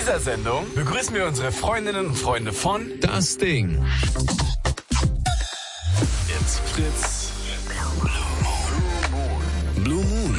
dieser Sendung begrüßen wir unsere Freundinnen und Freunde von Das Ding. It's Fritz. Blue Moon.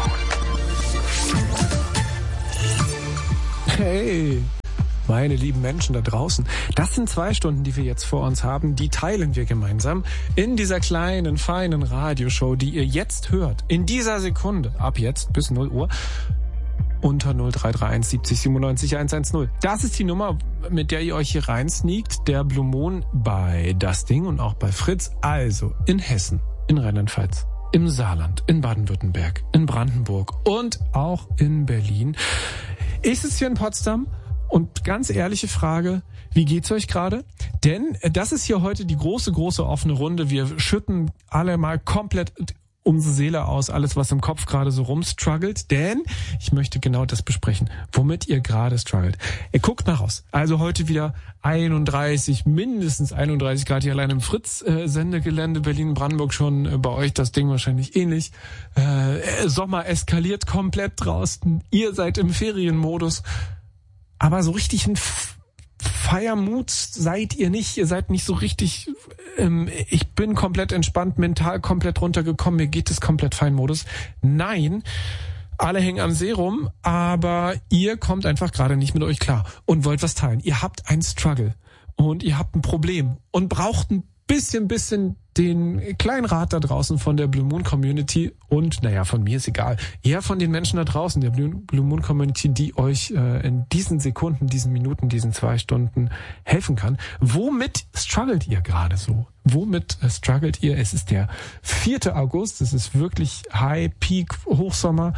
Hey, meine lieben Menschen da draußen. Das sind 2 Stunden, die wir jetzt vor uns haben. Die teilen wir gemeinsam in dieser kleinen, feinen Radioshow, die ihr jetzt hört. In dieser Sekunde, ab jetzt bis 0 Uhr. Unter 0331 70 97 110. Das ist die Nummer, mit der ihr euch hier reinsneakt. Der Blue Moon bei Das Ding und auch bei Fritz. Also in Hessen, in Rheinland-Pfalz, im Saarland, in Baden-Württemberg, in Brandenburg und auch in Berlin. Ich sitze hier in Potsdam und ganz ehrliche Frage, wie geht's euch gerade? Denn das ist hier heute die große offene Runde. Wir schütten alle mal komplett unsere Seele aus, alles was im Kopf gerade so rumstruggelt, denn ich möchte genau das besprechen, womit ihr gerade struggelt. Ihr guckt nach raus. Also heute wieder mindestens 31 Grad hier allein im Fritz-Sendegelände, Berlin-Brandenburg schon, bei euch das Ding wahrscheinlich ähnlich. Sommer eskaliert komplett draußen, ihr seid im Ferienmodus, aber so richtig ein Feiermut seid ihr nicht, ihr seid nicht so richtig, ich bin komplett entspannt, mental komplett runtergekommen, mir geht es komplett Feinmodus. Nein, alle hängen am See rum, aber ihr kommt einfach gerade nicht mit euch klar und wollt was teilen. Ihr habt einen Struggle und ihr habt ein Problem und braucht ein bisschen den kleinen Rat da draußen von der Blue Moon Community und, von mir ist egal, eher von den Menschen da draußen, der Blue Moon Community, die euch in diesen Sekunden, diesen Minuten, diesen 2 Stunden helfen kann. Womit struggelt ihr gerade so? Womit struggelt ihr? Es ist der 4. August, es ist wirklich High, Peak, Hochsommer.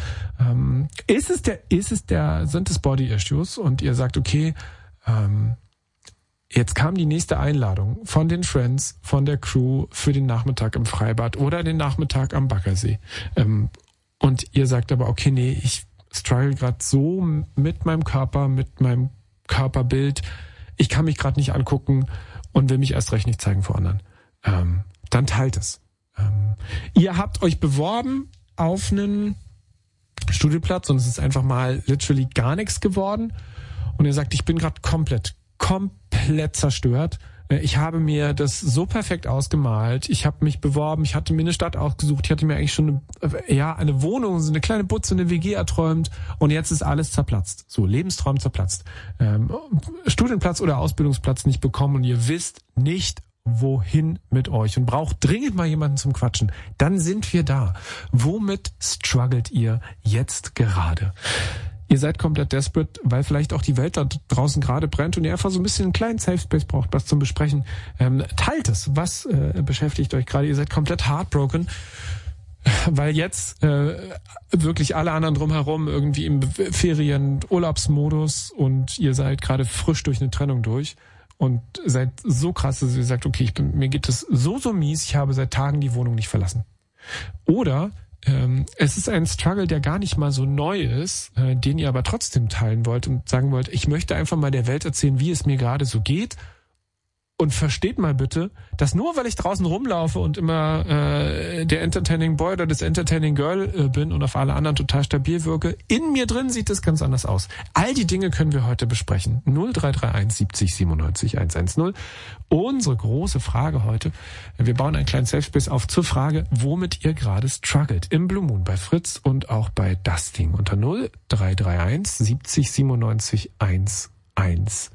Sind es Body Issues und ihr sagt, okay, jetzt kam die nächste Einladung von den Friends, von der Crew für den Nachmittag im Freibad oder den Nachmittag am Baggersee. Und ihr sagt aber, okay, nee, ich struggle gerade so mit meinem Körper, mit meinem Körperbild. Ich kann mich gerade nicht angucken und will mich erst recht nicht zeigen vor anderen. Dann teilt es. Ihr habt euch beworben auf einen Studioplatz und es ist einfach mal literally gar nichts geworden. Und ihr sagt, ich bin gerade komplett zerstört. Ich habe mir das so perfekt ausgemalt. Ich habe mich beworben, ich hatte mir eine Stadt ausgesucht, ich hatte mir eigentlich schon eine Wohnung, so eine kleine Butze, eine WG erträumt und jetzt ist alles zerplatzt. So, Lebenstraum zerplatzt. Studienplatz oder Ausbildungsplatz nicht bekommen und ihr wisst nicht, wohin mit euch und braucht dringend mal jemanden zum Quatschen. Dann sind wir da. Womit struggelt ihr jetzt gerade? Ihr seid komplett desperate, weil vielleicht auch die Welt da draußen gerade brennt und ihr einfach so ein bisschen einen kleinen Safe Space braucht, was zum Besprechen. Teilt es. Was beschäftigt euch gerade? Ihr seid komplett heartbroken, weil jetzt wirklich alle anderen drumherum irgendwie im Ferien-Urlaubsmodus und ihr seid gerade frisch durch eine Trennung durch und seid so krass, dass ihr sagt, okay, mir geht es so mies, ich habe seit Tagen die Wohnung nicht verlassen. Oder es ist ein Struggle, der gar nicht mal so neu ist, den ihr aber trotzdem teilen wollt und sagen wollt, ich möchte einfach mal der Welt erzählen, wie es mir gerade so geht. Und versteht mal bitte, dass nur weil ich draußen rumlaufe und immer der Entertaining Boy oder das Entertaining Girl bin und auf alle anderen total stabil wirke, in mir drin sieht es ganz anders aus. All die Dinge können wir heute besprechen. 0331 70 97 110. Unsere große Frage heute, wir bauen einen kleinen Safe Space auf zur Frage, womit ihr gerade struggelt. Im Blue Moon bei Fritz und auch bei Das Ding unter 0331 70 97 110.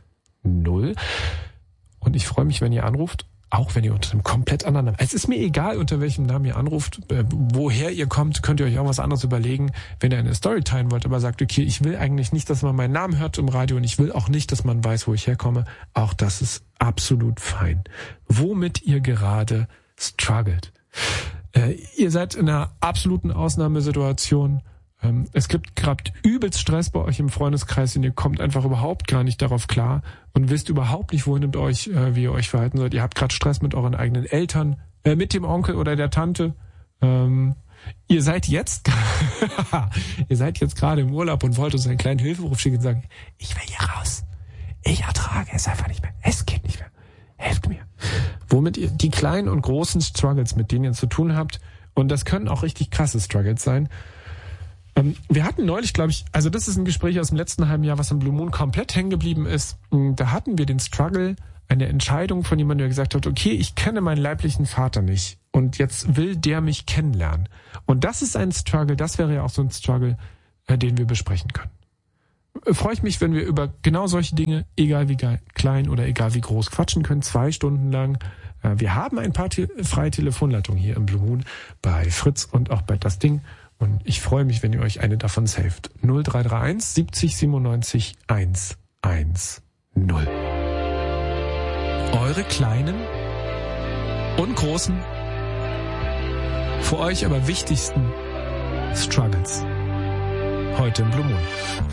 Und ich freue mich, wenn ihr anruft, auch wenn ihr unter einem komplett anderen Namen. Es ist mir egal, unter welchem Namen ihr anruft, woher ihr kommt, könnt ihr euch auch was anderes überlegen, wenn ihr eine Story teilen wollt, aber sagt, okay, ich will eigentlich nicht, dass man meinen Namen hört im Radio und ich will auch nicht, dass man weiß, wo ich herkomme. Auch das ist absolut fein. Womit ihr gerade struggelt. Ihr seid in einer absoluten Ausnahmesituation. Es gibt gerade übelst Stress bei euch im Freundeskreis und ihr kommt einfach überhaupt gar nicht darauf klar und wisst überhaupt nicht, wohin mit euch, wie ihr euch verhalten sollt. Ihr habt gerade Stress mit euren eigenen Eltern, mit dem Onkel oder der Tante. Ihr seid jetzt gerade im Urlaub und wollt uns einen kleinen Hilferuf schicken und sagen, ich will hier raus. Ich ertrage es einfach nicht mehr. Es geht nicht mehr. Helft mir. Womit ihr die kleinen und großen Struggles, mit denen ihr zu tun habt, und das können auch richtig krasse Struggles sein, Wir hatten neulich, glaube ich, also das ist ein Gespräch aus dem letzten halben Jahr, was im Blue Moon komplett hängen geblieben ist. Da hatten wir den Struggle, eine Entscheidung von jemandem, der gesagt hat, okay, ich kenne meinen leiblichen Vater nicht und jetzt will der mich kennenlernen. Und das ist ein Struggle, das wäre ja auch so ein Struggle, den wir besprechen können. Freue ich mich, wenn wir über genau solche Dinge, egal wie klein oder egal wie groß, quatschen können, 2 Stunden lang. Wir haben ein paar freie Telefonleitungen hier im Blue Moon bei Fritz und auch bei Das Ding. Und ich freue mich, wenn ihr euch eine davon saved. 0331 70 97 110. Eure kleinen und großen, für euch aber wichtigsten Struggles. Heute im Blue Moon.